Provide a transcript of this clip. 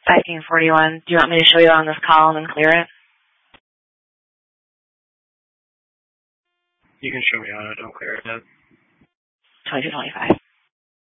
Viking41, do you want me to show you on this column and clear it? You can show me on it, don't clear it. 2225.